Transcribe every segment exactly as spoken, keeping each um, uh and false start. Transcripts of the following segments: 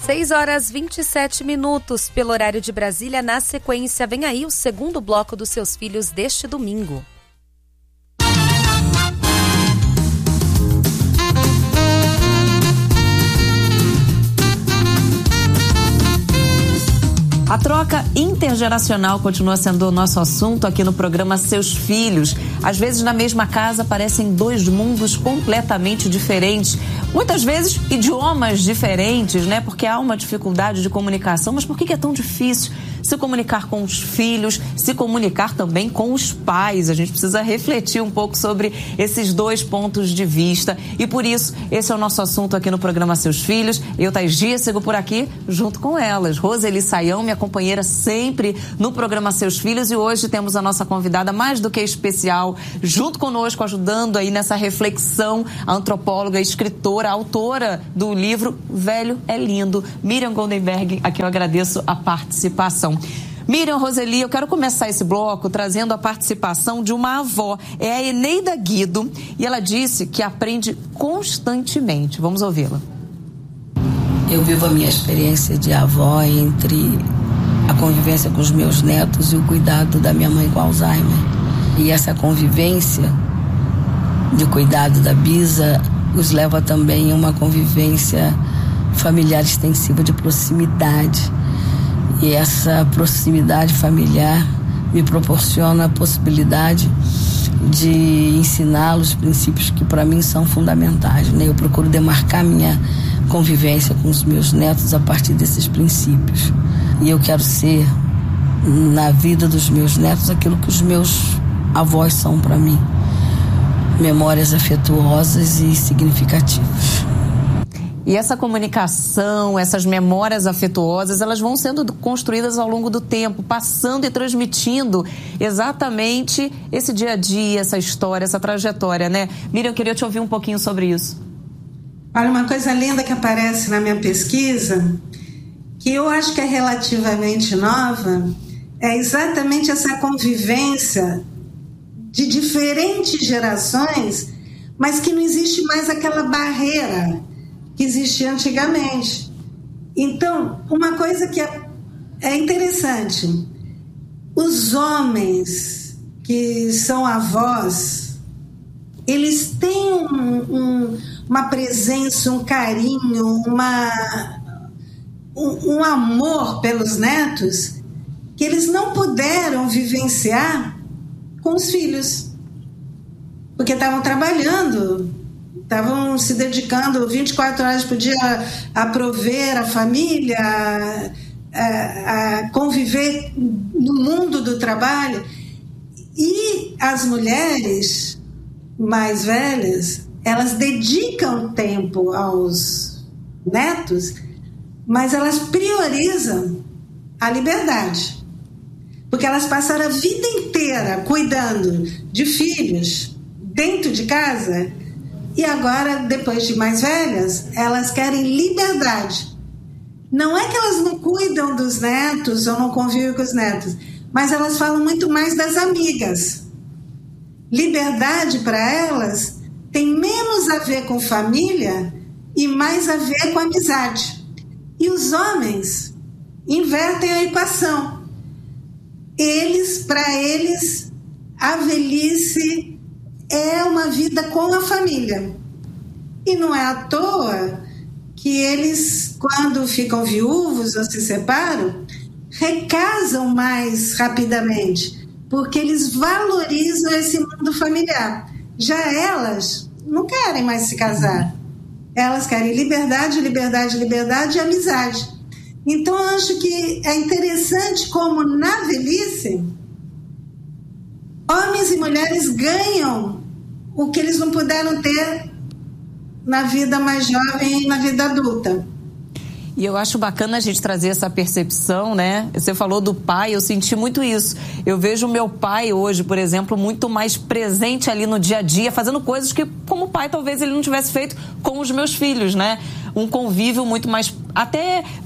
seis horas e vinte e sete minutos pelo horário de Brasília. Na sequência, vem aí o segundo bloco dos Seus Filhos deste domingo. A troca intergeracional continua sendo o nosso assunto aqui no programa Seus Filhos. Às vezes, na mesma casa, parecem dois mundos completamente diferentes. Muitas vezes, idiomas diferentes, né? Porque há uma dificuldade de comunicação. Mas por que é tão difícil se comunicar com os filhos, se comunicar também com os pais? A gente precisa refletir um pouco sobre esses dois pontos de vista. E por isso, esse é o nosso assunto aqui no programa Seus Filhos. Eu, Thaís Dias, sigo por aqui junto com elas. Roseli Saião, minha companheira sempre no programa Seus Filhos, e hoje temos a nossa convidada mais do que especial, junto conosco, ajudando aí nessa reflexão, a antropóloga, escritora, autora do livro Velho é Lindo, Miriam Goldenberg, a quem eu agradeço a participação. Miriam, Roseli, eu quero começar esse bloco trazendo a participação de uma avó, é a Eneida Guido, e ela disse que aprende constantemente. Vamos ouvi-la. Eu vivo a minha experiência de avó entre a convivência com os meus netos e o cuidado da minha mãe com Alzheimer. E essa convivência de cuidado da Bisa os leva também a uma convivência familiar extensiva de proximidade. E essa proximidade familiar me proporciona a possibilidade de ensiná-los princípios que para mim são fundamentais, né? Eu procuro demarcar minha convivência com os meus netos a partir desses princípios. E eu quero ser, na vida dos meus netos, aquilo que os meus avós são para mim. Memórias afetuosas e significativas. E essa comunicação, essas memórias afetuosas, elas vão sendo construídas ao longo do tempo, passando e transmitindo exatamente esse dia a dia, essa história, essa trajetória, né? Miriam, eu queria te ouvir um pouquinho sobre isso. Olha, uma coisa linda que aparece na minha pesquisa, que eu acho que é relativamente nova, é exatamente essa convivência de diferentes gerações, mas que não existe mais aquela barreira que existia antigamente. Então, uma coisa que é, é interessante, os homens que são avós, eles têm um, um, uma presença, um carinho, uma, um, um amor pelos netos que eles não puderam vivenciar com os filhos, porque estavam trabalhando, estavam se dedicando vinte e quatro horas por dia a prover a família, a, a conviver no mundo do trabalho. E as mulheres mais velhas, elas dedicam tempo aos netos, mas elas priorizam a liberdade, porque elas passaram a vida inteira cuidando de filhos dentro de casa. E agora, depois de mais velhas, elas querem liberdade. Não é que elas não cuidam dos netos ou não convivem com os netos, mas elas falam muito mais das amigas. Liberdade para elas tem menos a ver com família e mais a ver com amizade. E os homens invertem a equação. Eles, para eles, a velhice é uma vida com a família. E não é à toa que eles, quando ficam viúvos ou se separam, recasam mais rapidamente, porque eles valorizam esse mundo familiar. Já elas não querem mais se casar. Elas querem liberdade, liberdade, liberdade e amizade. Então, eu acho que é interessante como, na velhice, homens e mulheres ganham o que eles não puderam ter na vida mais jovem e na vida adulta. E eu acho bacana a gente trazer essa percepção, né? Você falou do pai, eu senti muito isso. Eu vejo o meu pai hoje, por exemplo, muito mais presente ali no dia a dia, fazendo coisas que, como pai, talvez ele não tivesse feito com os meus filhos, né? Um convívio muito mais, até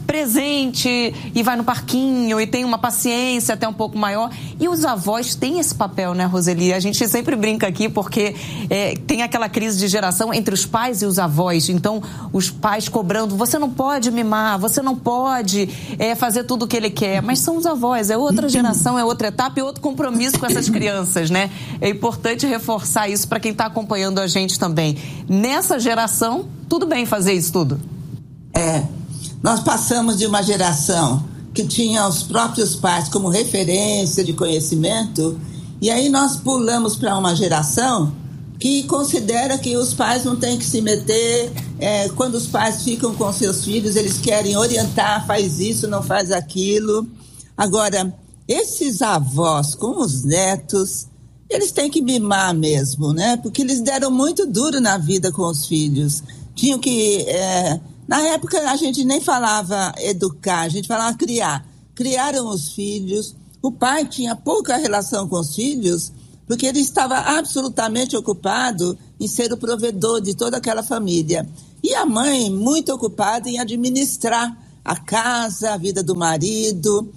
presente e vai no parquinho e tem uma paciência até um pouco maior. E os avós têm esse papel, né, Roseli? A gente sempre brinca aqui porque é, tem aquela crise de geração entre os pais e os avós. Então, os pais cobrando, você não pode mimar, você não pode é, fazer tudo o que ele quer. Mas são os avós, é outra geração, é outra etapa e outro compromisso com essas crianças, né? É importante reforçar isso para quem está acompanhando a gente também. Nessa geração, tudo bem fazer isso tudo. É, nós passamos de uma geração que tinha os próprios pais como referência de conhecimento, e aí nós pulamos para uma geração que considera que os pais não têm que se meter, é, quando os pais ficam com seus filhos, eles querem orientar, faz isso, não faz aquilo. Agora, esses avós com os netos, eles têm que mimar mesmo, né? Porque eles deram muito duro na vida com os filhos. Tinham que... É, na época, a gente nem falava educar, a gente falava criar. Criaram os filhos. O pai tinha pouca relação com os filhos, porque ele estava absolutamente ocupado em ser o provedor de toda aquela família. E a mãe, muito ocupada em administrar a casa, a vida do marido,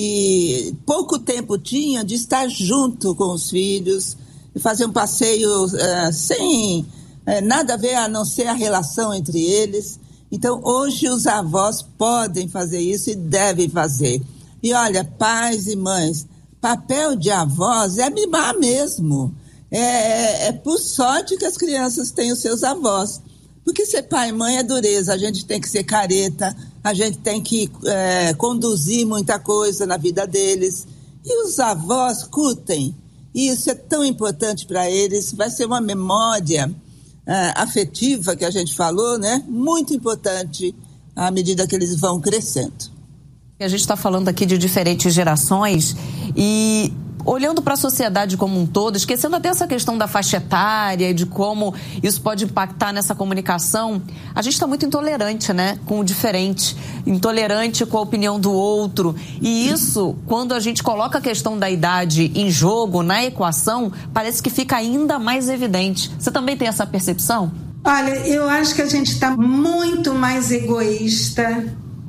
e pouco tempo tinha de estar junto com os filhos, e fazer um passeio uh, sem uh, nada a ver a não ser a relação entre eles. Então, hoje os avós podem fazer isso e devem fazer. E olha, pais e mães, papel de avós é mimar mesmo. É, é, é por sorte que as crianças têm os seus avós. Porque ser pai e mãe é dureza, a gente tem que ser careta, a gente tem que é, conduzir muita coisa na vida deles. E os avós curtem. E isso é tão importante para eles, vai ser uma memória é, afetiva que a gente falou, né? Muito importante à medida que eles vão crescendo. A gente está falando aqui de diferentes gerações e olhando para a sociedade como um todo, esquecendo até essa questão da faixa etária e de como isso pode impactar nessa comunicação, a gente está muito intolerante, né, com o diferente, intolerante com a opinião do outro. E isso, quando a gente coloca a questão da idade em jogo, na equação, parece que fica ainda mais evidente. Você também tem essa percepção? Olha, eu acho que a gente está muito mais egoísta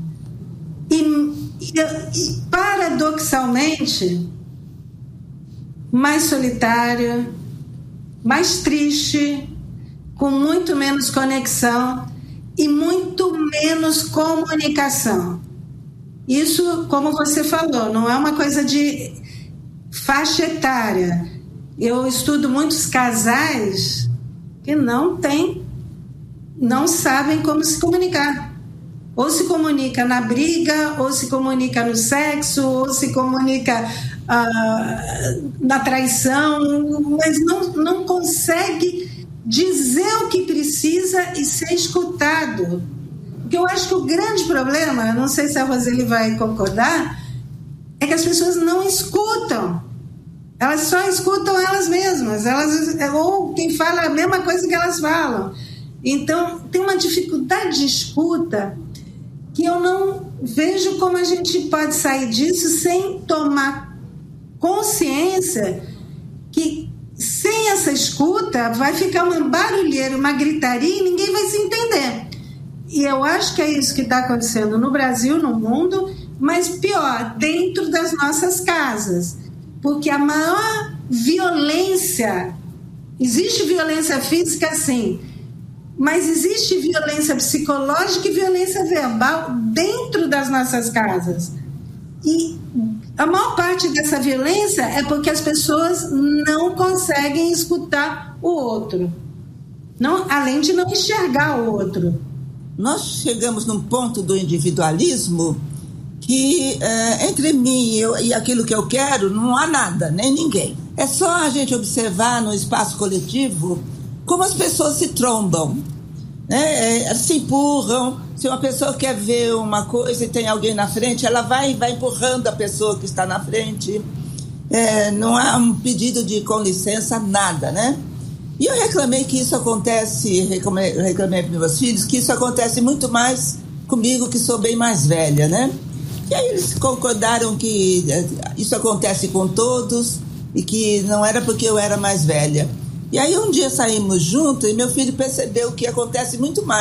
e, e, e paradoxalmente mais solitária, mais triste, com muito menos conexão e muito menos comunicação. Isso, como você falou, não é uma coisa de faixa etária. Eu estudo muitos casais que não têm, não sabem como se comunicar. Ou se comunica na briga, ou se comunica no sexo, ou se comunica uh, na traição, mas não, não consegue dizer o que precisa e ser escutado. Porque eu acho que o grande problema, não sei se a Roseli vai concordar, é que as pessoas não escutam. Elas só escutam elas mesmas, elas, ou quem fala a mesma coisa que elas falam. Então, tem uma dificuldade de escuta que eu não vejo como a gente pode sair disso sem tomar consciência que sem essa escuta vai ficar uma barulheira, uma gritaria e ninguém vai se entender. E eu acho que é isso que está acontecendo no Brasil, no mundo, mas pior, dentro das nossas casas. Porque a maior violência, existe violência física sim, mas existe violência psicológica e violência verbal dentro das nossas casas. E a maior parte dessa violência é porque as pessoas não conseguem escutar o outro, não, além de não enxergar o outro. Nós chegamos num ponto do individualismo que é, entre mim e, eu, e aquilo que eu quero não há nada, nem ninguém. É só a gente observar no espaço coletivo como as pessoas se trombam, né? É, se empurram. Se uma pessoa quer ver uma coisa e tem alguém na frente, ela vai, vai empurrando a pessoa que está na frente. É, não há um pedido de com licença, nada, né? E eu reclamei que isso acontece, reclamei, reclamei para meus filhos, que isso acontece muito mais comigo, que sou bem mais velha, né? E aí eles concordaram que isso acontece com todos e que não era porque eu era mais velha. E aí um dia saímos juntos e meu filho percebeu que acontece muito mais.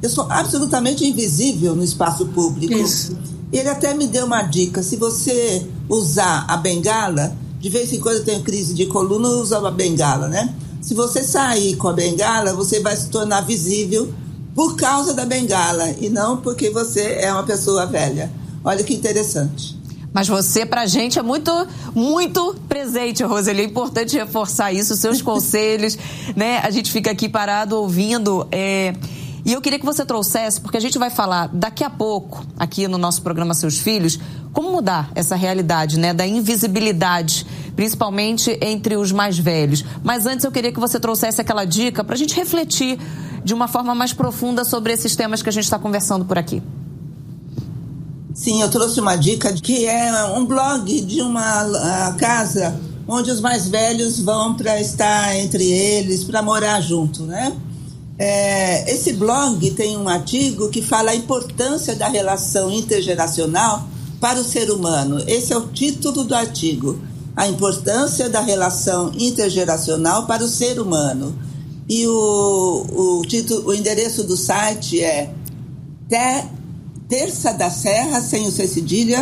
eu sou absolutamente invisível no espaço público. Isso. Ele até me deu uma dica: se você usar a bengala, de vez em quando eu tenho crise de coluna, eu uso a bengala, né? Se você sair com a bengala, você vai se tornar visível por causa da bengala e não porque você é uma pessoa velha. Olha que interessante. Mas você, pra gente, é muito, muito presente, Roseli. É importante reforçar isso, seus conselhos, né? A gente fica aqui parado ouvindo. É... E eu queria que você trouxesse, porque a gente vai falar daqui a pouco, aqui no nosso programa Seus Filhos, como mudar essa realidade, né? Da invisibilidade, principalmente entre os mais velhos. Mas antes eu queria que você trouxesse aquela dica pra gente refletir de uma forma mais profunda sobre esses temas que a gente está conversando por aqui. Sim, eu trouxe uma dica que é um blog de uma casa onde os mais velhos vão para estar entre eles, para morar junto, né? É, esse blog tem um artigo que fala a importância da relação intergeracional para o ser humano. Esse é o título do artigo: a importância da relação intergeracional para o ser humano. E o, o, título, o endereço do site é Terça da Serra, sem o C cedilha,